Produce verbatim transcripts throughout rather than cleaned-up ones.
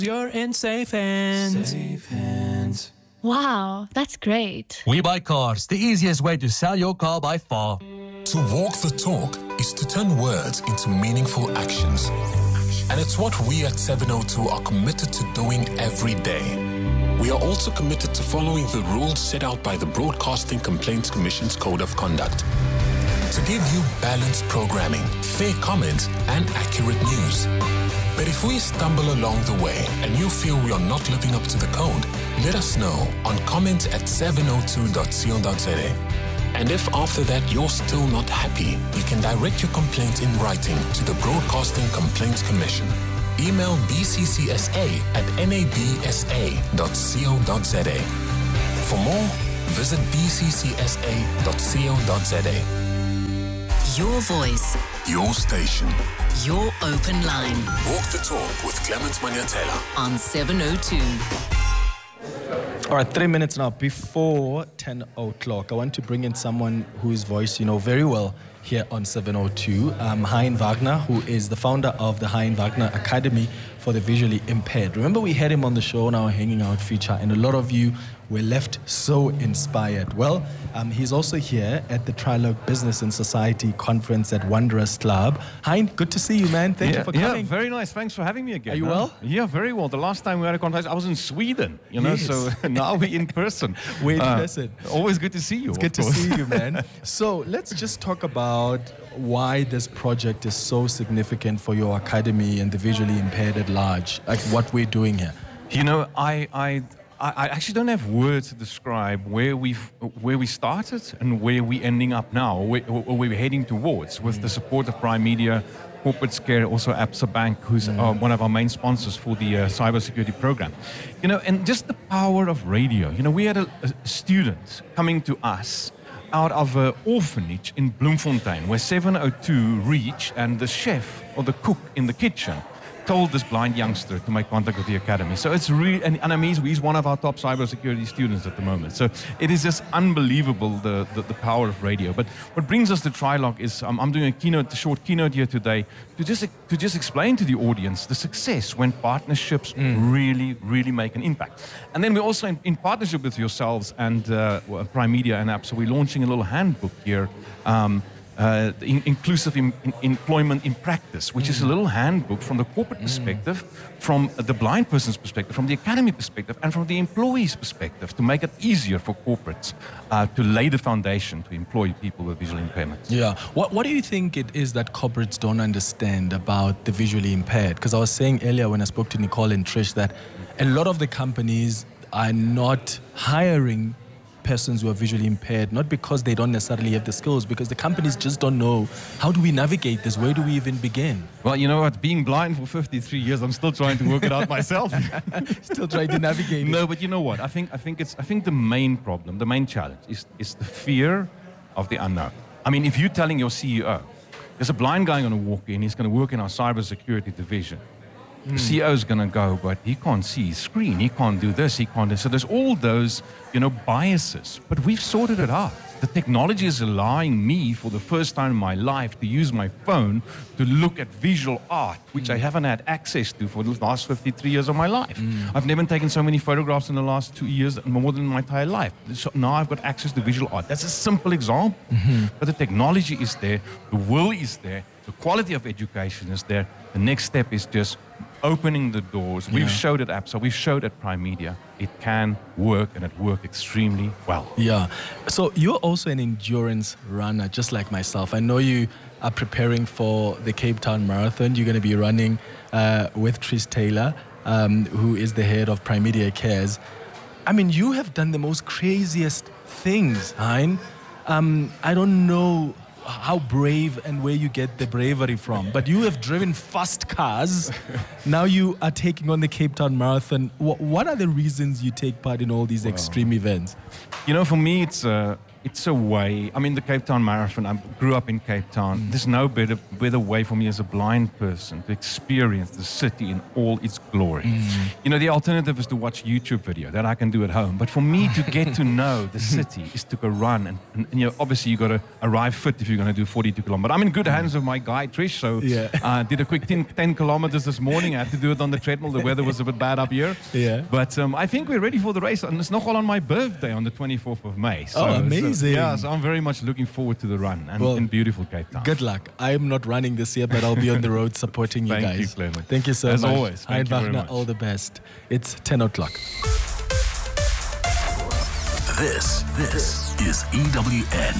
You're in safe hands. Safe hands. Wow, that's great. We Buy Cars, the easiest way to sell your car by far. To walk the talk is to turn words into meaningful actions. And it's what we at seven oh two are committed to doing every day. We are also committed to following the rules set out by the Broadcasting Complaints Commission's Code of Conduct. To give you balanced programming, fair comments, and accurate news. But if we stumble along the way and you feel we are not living up to the code, let us know on comment at seven oh two dot co dot za. And if after that you're still not happy, you can direct your complaint in writing to the Broadcasting Complaints Commission. Email b c c s a at n a b s a dot co dot za. For more, visit b c c s a dot co dot za. Your voice. Your station. Your open line. Walk the talk with Clement Manyatela on seven oh two. All right, three minutes now before ten o'clock. I want to bring in someone whose voice you know very well here on seven oh two. Um, Hein Wagner, who is the founder of the Hein Wagner Academy for the Visually Impaired. Remember, we had him on the show, now Hanging Out feature, and a lot of you were left so inspired. Well, um, he's also here at the Trilogue Business and Society Conference at Wanderers Club. Hein, good to see you, man. Thank yeah, you for coming. Yeah, very nice. Thanks for having me again. Are you huh? well? Yeah, very well. The last time we had a conference, I was in Sweden, you know, Yes. so now we're in person. We're in Uh, person. Always good to see you. It's good to course. see you, man. So let's just talk about why this project is so significant for your academy and the visually impaired at large, like what we're doing here. You know, I, I, I actually don't have words to describe where we've, where we started and where we're ending up now, or where, or where we're heading towards with mm. the support of Prime Media, Corporate Scare, also Absa Bank, who's mm. uh, one of our main sponsors for the uh, cybersecurity program. You know, and just the power of radio. You know, we had a, a student coming to us out of an orphanage in Bloemfontein, where seven oh two reached, and the chef or the cook in the kitchen told this blind youngster to make contact with the academy. So it's really, and, and I mean, he's one of our top cybersecurity students at the moment. So it is just unbelievable, the, the, the power of radio. But what brings us to Trilogue is um, I'm doing a keynote, a short keynote here today to just to just explain to the audience the success when partnerships mm. really, really make an impact. And then we're also in, in partnership with yourselves and uh, Prime Media and Apps. So we're launching a little handbook here. Um, Uh, in, inclusive in, in employment in practice, which mm. is a little handbook from the corporate mm. perspective, from the blind person's perspective, from the academy perspective, and from the employee's perspective, to make it easier for corporates uh, to lay the foundation to employ people with visual impairments. Yeah. What What do you think it is that corporates don't understand about the visually impaired? Because I was saying earlier when I spoke to Nicole and Trish that a lot of the companies are not hiring persons who are visually impaired, not because they don't necessarily have the skills, because the companies just don't know, how do we navigate this? Where do we even begin? Well, you know what? Being blind for fifty-three years, I'm still trying to work it out myself. Still trying to navigate it. No, but you know what? I think I think it's I think the main problem, the main challenge is is the fear of the unknown. I mean, if you're telling your C E O, there's a blind guy going to walk in, he's going to work in our cybersecurity division. The C E O is going to go, but he can't see his screen. He can't do this. He can't do. So there's all those, you know, biases. But we've sorted it out. The technology is allowing me, for the first time in my life, to use my phone to look at visual art, which mm. I haven't had access to for the last fifty-three years of my life. Mm. I've never taken so many photographs in the last two years, more than my entire life. So now I've got access to visual art. That's a simple example. Mm-hmm. But the technology is there. The will is there. The quality of education is there. The next step is just opening the doors. We've yeah. showed at Absa, we've showed at Prime Media, it can work, and it worked extremely well. Yeah. So you're also an endurance runner, just like myself. I know you are preparing for the Cape Town Marathon. You're going to be running uh, with Tris Taylor, um, who is the head of Prime Media Cares. I mean, you have done the most craziest things, Hein. Um, I don't know how brave and where you get the bravery from, but you have driven fast cars. Now you are taking on the Cape Town Marathon. What, what are the reasons you take part in all these well, extreme events? You know, for me, it's uh, it's a way. I mean, the Cape Town Marathon, I grew up in Cape Town. Mm. There's no better, better way for me as a blind person to experience the city in all its glory. Mm. You know, the alternative is to watch YouTube video that I can do at home. But for me to get to know the city is to go run. And, and, and you know, obviously you got to arrive fit if you're going to do forty-two kilometers. But I'm in good hands with my guy, Trish. So I yeah. uh, did a quick ten, ten kilometers this morning. I had to do it on the treadmill. The weather was a bit bad up here. Yeah. But um, I think we're ready for the race. And it's not all on my birthday on the twenty-fourth of May. So, oh, amazing. So, yeah, so I'm very much looking forward to the run and well, in beautiful Cape Town. Good luck. I'm not running this year, but I'll be on the road supporting you Thank guys. You, Clement. Thank you so As much. As always. Thank Hein you very Wagner, much. all the best. It's ten o'clock. This, this is E W N.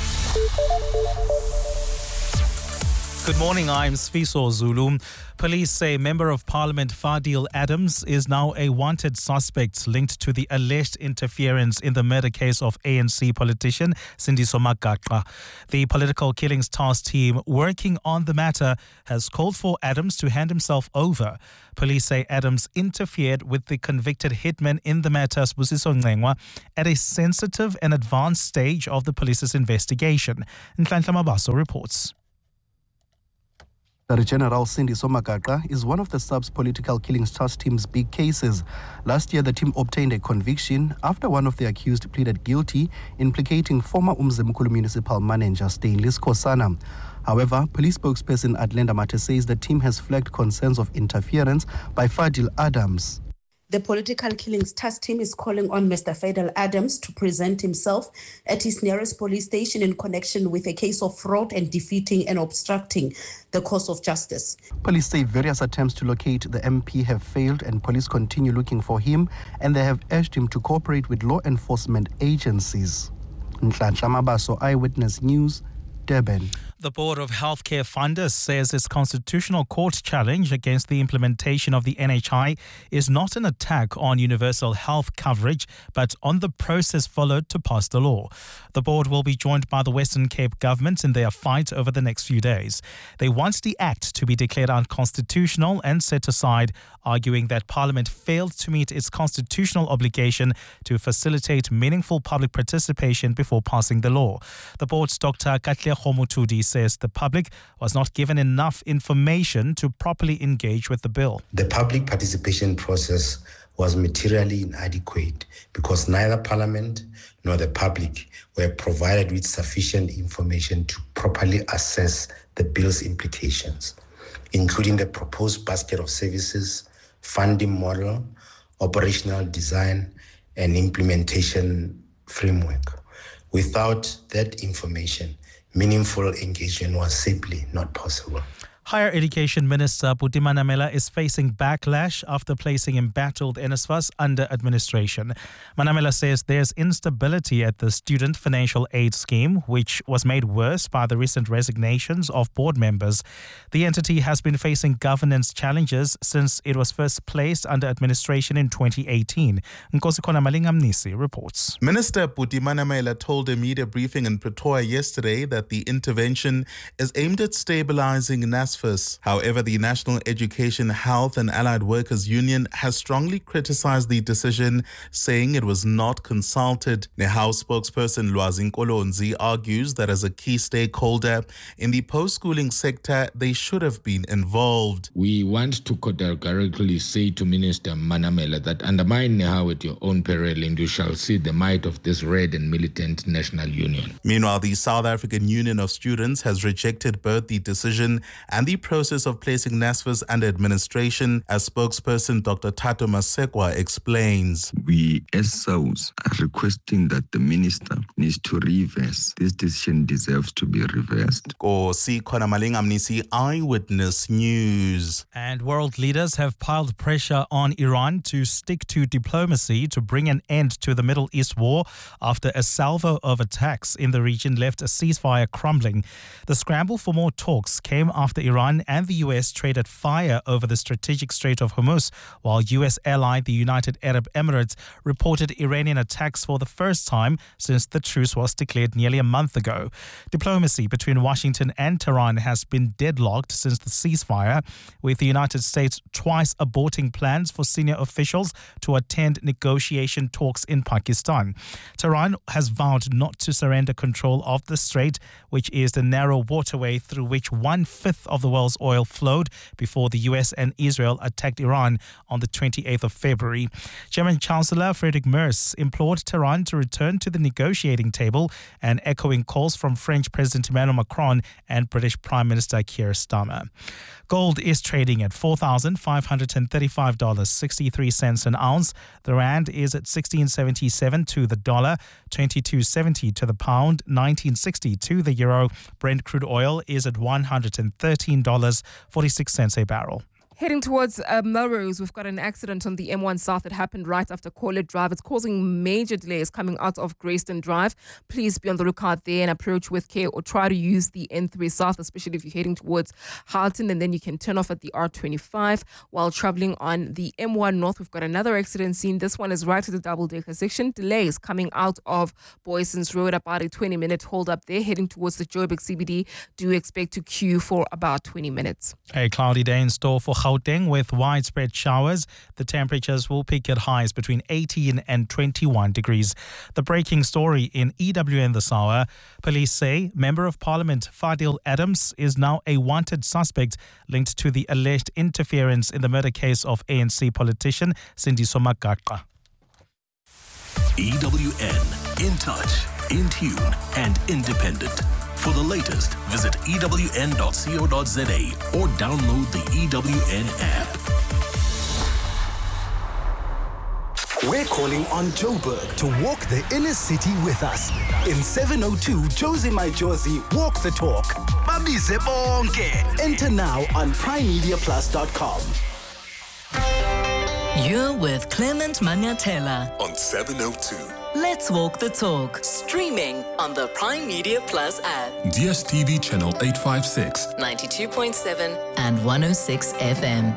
Good morning, I'm Sfiso Zulu. Police say Member of Parliament Fadil Adams is now a wanted suspect linked to the alleged interference in the murder case of A N C politician Sindiso Magaqa. The Political Killings Task Team working on the matter has called for Adams to hand himself over. Police say Adams interfered with the convicted hitman in the matter, Sbusiso Ngengwa, at a sensitive and advanced stage of the police's investigation. Nhlanhla Mabaso reports. Director General Sindiso Magaqa is one of the sub's Political Killings Task Team's big cases. Last year, the team obtained a conviction after one of the accused pleaded guilty, implicating former Umzimkulu municipal manager Stanley Skosana. However, police spokesperson Adlenda Mate says the team has flagged concerns of interference by Fadil Adams. The Political Killings Task Team is calling on Mister Fadil Adams to present himself at his nearest police station in connection with a case of fraud and defeating and obstructing the course of justice. Police say various attempts to locate the M P have failed and police continue looking for him, and they have urged him to cooperate with law enforcement agencies. Nhlanhla Mabaso, Eyewitness News, Durban. The Board of Healthcare Funders says its constitutional court challenge against the implementation of the N H I is not an attack on universal health coverage, but on the process followed to pass the law. The board will be joined by the Western Cape government in their fight over the next few days. They want the act to be declared unconstitutional and set aside, arguing that Parliament failed to meet its constitutional obligation to facilitate meaningful public participation before passing the law. The board's Doctor Katlego Mutudi says the public was not given enough information to properly engage with the bill. The public participation process was materially inadequate because neither Parliament nor the public were provided with sufficient information to properly assess the bill's implications, including the proposed basket of services, funding model, operational design, and implementation framework. Without that information, meaningful engagement was simply not possible. Higher Education Minister Buti Manamela is facing backlash after placing embattled NSFAS under administration. Manamela says there's instability at the Student Financial Aid Scheme, which was made worse by the recent resignations of board members. The entity has been facing governance challenges since it was first placed under administration in twenty eighteen. Nkosikona Malingamnisi reports. Minister Buti Manamela told a media briefing in Pretoria yesterday that the intervention is aimed at stabilizing NSFAS. However, the National Education, Health and Allied Workers Union has strongly criticized the decision, saying it was not consulted. The House spokesperson Lwazi Nkolonzi argues that as a key stakeholder in the post-schooling sector, they should have been involved. We want to categorically say to Minister Manamela that undermine Nehawu at your own peril and you shall see the might of this red and militant national union. Meanwhile, the South African Union of Students has rejected both the decision and the process of placing NSFAS under administration, as spokesperson Doctor Tato Masekwa explains. We as S A Us are requesting that the minister needs to reverse. This decision deserves to be reversed. Kosi Khona Malingamnisi, Eyewitness News. And world leaders have piled pressure on Iran to stick to diplomacy to bring an end to the Middle East war after a salvo of attacks in the region left a ceasefire crumbling. The scramble for more talks came after Iran Iran and the U S traded fire over the strategic Strait of Hormuz, while U S ally the United Arab Emirates reported Iranian attacks for the first time since the truce was declared nearly a month ago. Diplomacy between Washington and Tehran has been deadlocked since the ceasefire, with the United States twice aborting plans for senior officials to attend negotiation talks in Pakistan. Tehran has vowed not to surrender control of the strait, which is the narrow waterway through which one-fifth of the world's oil flowed before the U S and Israel attacked Iran on the twenty-eighth of February. German Chancellor Friedrich Merz implored Tehran to return to the negotiating table, and echoing calls from French President Emmanuel Macron and British Prime Minister Keir Starmer. Gold is trading at four thousand five hundred thirty-five dollars and sixty-three cents an ounce. The rand is at sixteen seventy-seven to the dollar, twenty-two seventy to the pound, nineteen sixty to the euro. Brent crude oil is at one hundred thirteen dollars and forty-six cents a barrel. Heading towards uh, Melrose, we've got an accident on the M one South that happened right after Corlett Drive. It's causing major delays coming out of Greyston Drive. Please be on the lookout there and approach with care, or try to use the N three South, especially if you're heading towards Harlton, and then you can turn off at the R twenty-five. While traveling on the M one North, we've got another accident scene. This one is right to the double-decker section. Delays coming out of Boyson's Road, about a twenty-minute hold up there. Heading towards the Joburg C B D, do expect to queue for about twenty minutes. A cloudy day in store for Gauteng with widespread showers. The temperatures will peak at highs between eighteen and twenty-one degrees. The breaking story in E W N this hour. Police say Member of Parliament Fadil Adams is now a wanted suspect linked to the alleged interference in the murder case of A N C politician Sindiso Magaqa. E W N, in touch, in tune and independent. For the latest, visit E W N dot co dot za or download the E W N app. We're calling on Joburg to walk the inner city with us. In seven oh two, Josie My Josie, walk the talk. Babize bonke. Enter now on prime media plus dot com. You're with Clement Manyatela on seven oh two. Let's walk the talk. Streaming on the Prime Media Plus app. D S T V channel eight fifty-six, ninety-two point seven and one oh six F M.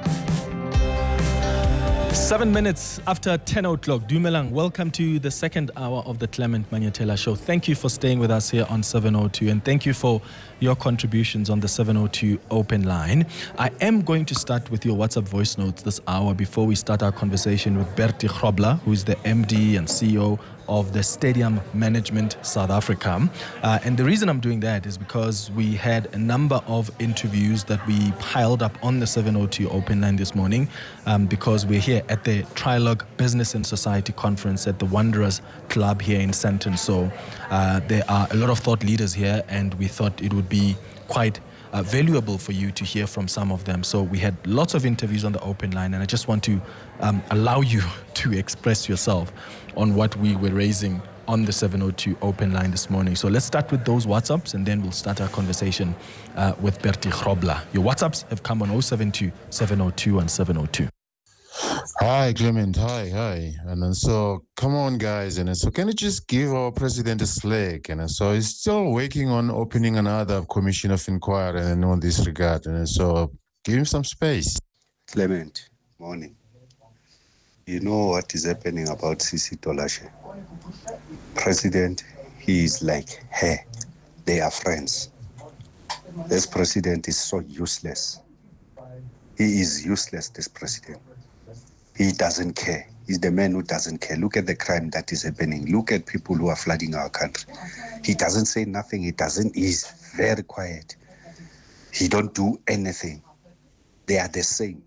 Seven minutes after ten o'clock. Dumelang, welcome to the second hour of the Clement Manyatela Show. Thank you for staying with us here on seven oh two, and thank you for your contributions on the seven oh two open line. I am going to start with your WhatsApp voice notes this hour before we start our conversation with Bertie Grobler, who is the M D and C E O of the Stadium Management South Africa. Uh, and the reason I'm doing that is because we had a number of interviews that we piled up on the seven oh two open line this morning, um, because we're here at the Trilogue Business and Society Conference at the Wanderers Club here in Sandton. So uh, there are a lot of thought leaders here, and we thought it would be quite Uh, valuable for you to hear from some of them. So we had lots of interviews on the open line, and I just want to um, allow you to express yourself on what we were raising on the seven oh two open line this morning. So let's start with those WhatsApps, and then we'll start our conversation uh, with Bertie Grobler. Your WhatsApps have come on oh seven two, seven oh two and seven oh two. Hi, Clement. Hi, hi. And then so, come on, guys. And then so, can you just give our president a slack? And then so, he's still working on opening another commission of inquiry and on this regard. And then so, give him some space. Clement, morning. You know what is happening about Sisi Tolashe? President, he is like her. They are friends. This president is so useless. He is useless, this president. He doesn't care. He's the man who doesn't care. Look at the crime that is happening. Look at people who are flooding our country. He doesn't say nothing. He doesn't. He's very quiet. He don't do anything. They are the same.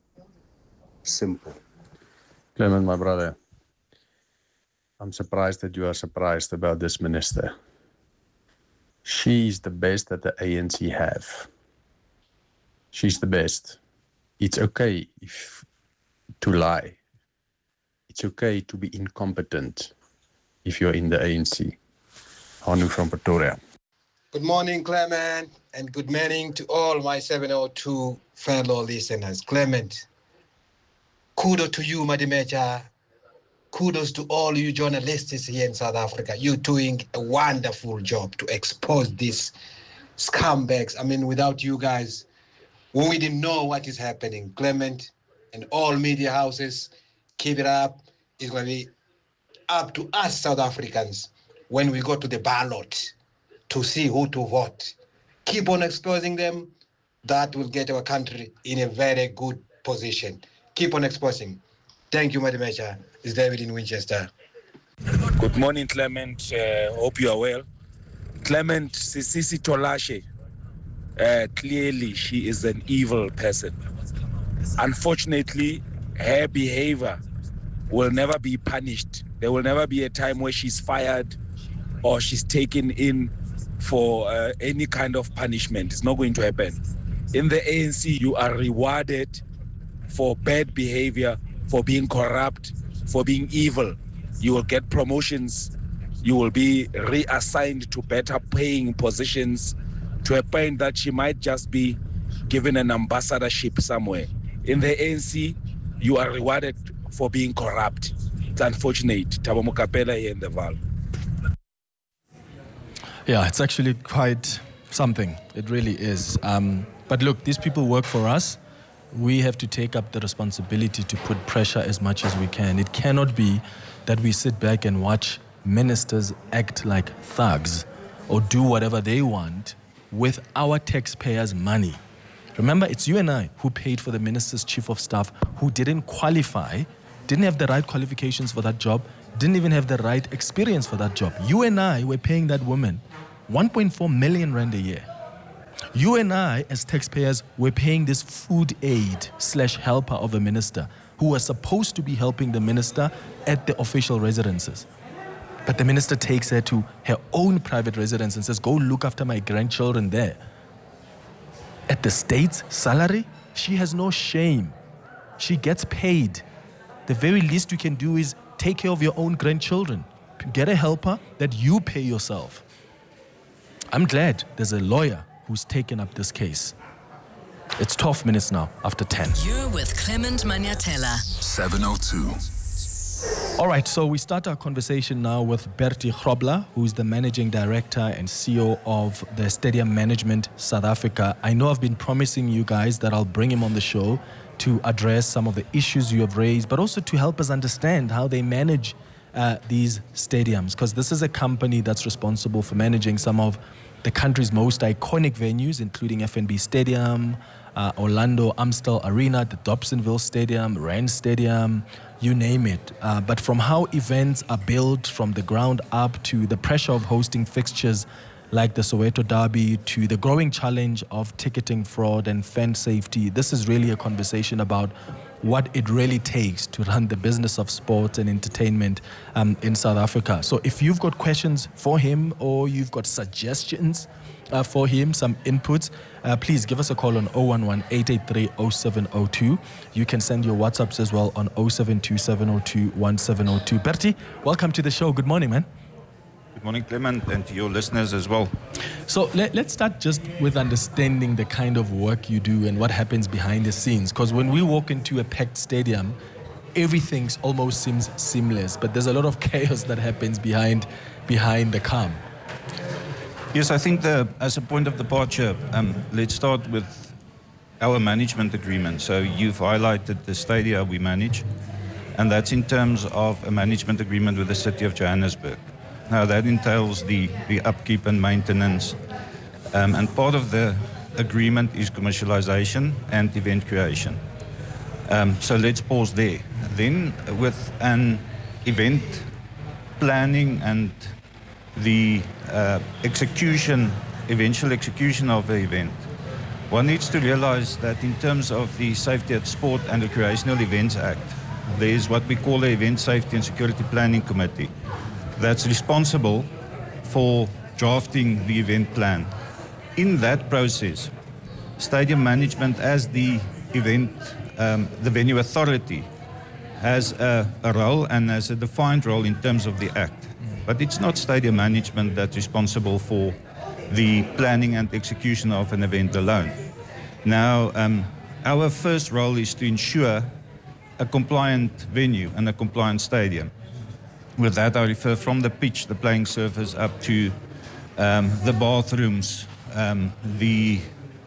Simple. Clement, my brother, I'm surprised that you are surprised about this minister. She is the best that the A N C have. She's the best. It's okay if to lie. It's okay to be incompetent if you're in the A N C. Hanu from Pretoria. Good morning, Clement, and good morning to all my seven oh two fellow listeners. Clement, kudos to you, Madimecha. Kudos to all you journalists here in South Africa. You're doing a wonderful job to expose these scumbags. I mean, without you guys, when we didn't know what is happening. Clement and all media houses, keep it up. It's going to be up to us South Africans when we go to the ballot to see who to vote. Keep on exposing them. That will get our country in a very good position. Keep on exposing. Thank you, Madam Chair. It's David in Winchester. Good morning, Clement. Uh, hope you are well. Clement Sisisi Tolashe, uh, clearly she is an evil person. Unfortunately, her behavior will never be punished. There will never be a time where she's fired or she's taken in for uh, any kind of punishment. It's not going to happen. In the A N C, you are rewarded for bad behavior, for being corrupt, for being evil. You will get promotions. You will be reassigned to better paying positions to a point that she might just be given an ambassadorship somewhere. In the A N C, you are rewarded for being corrupt. It's unfortunate. Thabo Mokapela here in the Val. Yeah, it's actually quite something. It really is. Um, but look, these people work for us. We have to take up the responsibility to put pressure as much as we can. It cannot be that we sit back and watch ministers act like thugs or do whatever they want with our taxpayers' money. Remember, it's you and I who paid for the minister's chief of staff who didn't qualify, didn't have the right qualifications for that job, didn't even have the right experience for that job. You and I were paying that woman one point four million rand a year. You and I, as taxpayers, were paying this food aid slash helper of a minister who was supposed to be helping the minister at the official residences. But the minister takes her to her own private residence and says, go look after my grandchildren there. At the state's salary, she has no shame. She gets paid. The very least you can do is take care of your own grandchildren. Get a helper that you pay yourself. I'm glad there's a lawyer who's taken up this case. It's twelve minutes now after ten. You're with Clement Maniatella. seven oh two. All right, so we start our conversation now with Bertie Grobler, who's the Managing Director and C E O of the Stadium Management South Africa. I know I've been promising you guys that I'll bring him on the show to address some of the issues you have raised, but also to help us understand how they manage uh, these stadiums, because this is a company that's responsible for managing some of the country's most iconic venues, including F N B Stadium, uh, Orlando Amstel Arena, the Dobsonville Stadium, Rand Stadium, you name it. Uh, but from how events are built from the ground up to the pressure of hosting fixtures like the Soweto Derby to the growing challenge of ticketing fraud and fan safety, this is really a conversation about what it really takes to run the business of sports and entertainment um, in South Africa. So if you've got questions for him or you've got suggestions uh, for him, some inputs, uh, please give us a call on oh one one, eight eight three, oh seven oh two. You can send your WhatsApps as well on oh seven two, seven oh two, one seven oh two. Bertie, welcome to the show. Good morning, man. Good morning, Clement, and to your listeners as well. So let, let's start just with understanding the kind of work you do and what happens behind the scenes. Because when we walk into a packed stadium, everything almost seems seamless, but there's a lot of chaos that happens behind behind the calm. Yes, I think the, as a point of departure, um, let's start with our management agreement. So you've highlighted the stadia we manage, and that's in terms of a management agreement with the City of Johannesburg. Now, that entails the, the upkeep and maintenance, um, and part of the agreement is commercialization and event creation. Um, so let's pause there. Then, with an event planning and the uh, execution, eventual execution of the event, one needs to realize that in terms of the Safety at Sport and Recreational Events Act, there is what we call the Event Safety and Security Planning Committee that's responsible for drafting the event plan. In that process, stadium management as the event, um, the venue authority, has a, a role and has a defined role in terms of the act. But it's not stadium management that's responsible for the planning and execution of an event alone. Now, um, our first role is to ensure a compliant venue and a compliant stadium. With that, I refer from the pitch, the playing surface, up to um, the bathrooms, um, the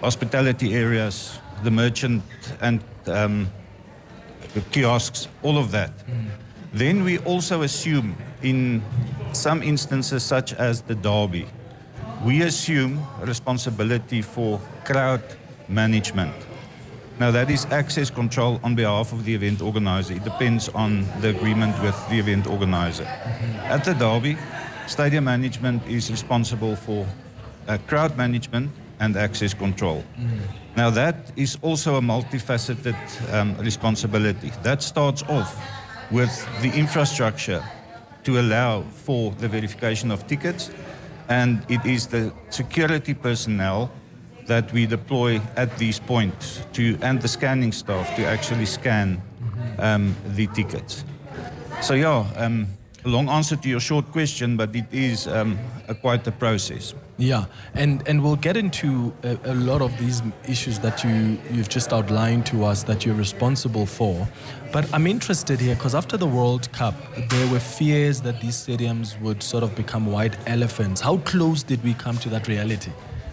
hospitality areas, the merchant and um, the kiosks, all of that. Mm. Then we also assume in some instances such as the derby, we assume responsibility for crowd management. Now that is access control on behalf of the event organizer. It depends on the agreement with the event organizer. Mm-hmm. At the derby, stadium management is responsible for uh, crowd management and access control. Mm. Now that is also a multifaceted um, responsibility. That starts off with the infrastructure to allow for the verification of tickets, and it is the security personnel that we deploy at these points to, and the scanning staff to actually scan um, the tickets. So yeah, um, a long answer to your short question, but it is um, a, quite a process. Yeah, and, and we'll get into a, a lot of these issues that you, you've just outlined to us that you're responsible for. But I'm interested here because after the World Cup, there were fears that these stadiums would sort of become white elephants. How close did we come to that reality?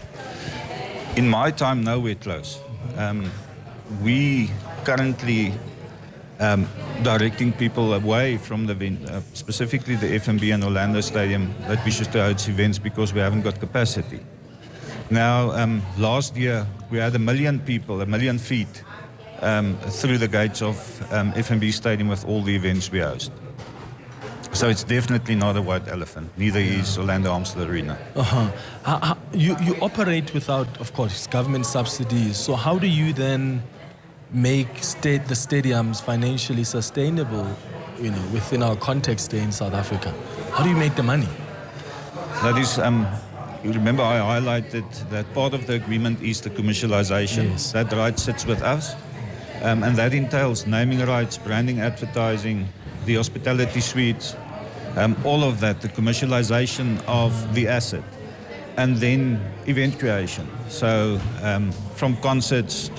In my time, nowhere close. Um, we currently um, directing people away from the event, uh, specifically the F N B and Orlando Stadium, that we should host events because we haven't got capacity. Now, um, last year we had a million people, a million feet um, through the gates of um, F N B Stadium with all the events we host. So it's definitely not a white elephant. Neither is Orlando Amstel Arena. Uh-huh. How, how, you, you operate without, of course, government subsidies. So how do you then make state the stadiums financially sustainable, you know, within our context here in South Africa? How do you make the money? That is, um, you remember I highlighted that part of the agreement is the commercialization. Yes. That right sits with us. Um, and that entails naming rights, branding, advertising, the hospitality suites, um, all of that, the commercialization of the asset, and then event creation. So um, from concerts to